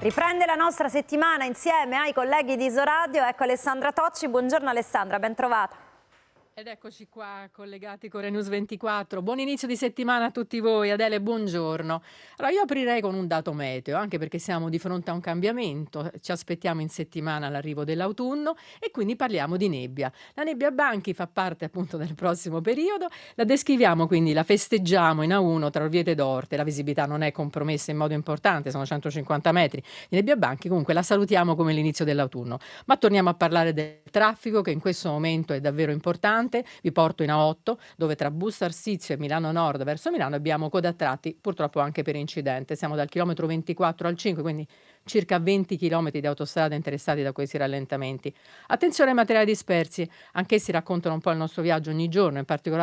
Riprende la nostra settimana insieme ai colleghi di Isoradio. Ecco Alessandra Tocci. Buongiorno Alessandra, ben trovata. Ed eccoci qua collegati con News 24. Buon inizio di settimana a tutti voi. Adele, buongiorno. Allora io aprirei con un dato meteo, anche perché siamo di fronte a un cambiamento. Ci aspettiamo in settimana l'arrivo dell'autunno e quindi parliamo di nebbia. La nebbia a banchi fa parte appunto del prossimo periodo. La descriviamo quindi, la festeggiamo in A1 tra Orvieto ed Orte. La visibilità non è compromessa in modo importante, sono 150 metri di nebbia a banchi. Comunque la salutiamo come l'inizio dell'autunno. Ma torniamo a parlare del traffico, che in questo momento è davvero importante. Vi porto in A8, dove tra Busto Arsizio e Milano Nord verso Milano abbiamo code a tratti, purtroppo anche per incidente. Siamo dal chilometro 24 al 5, quindi circa 20 chilometri di autostrada interessati da questi rallentamenti. Attenzione ai materiali dispersi, anch'essi raccontano un po' il nostro viaggio ogni giorno, in particolare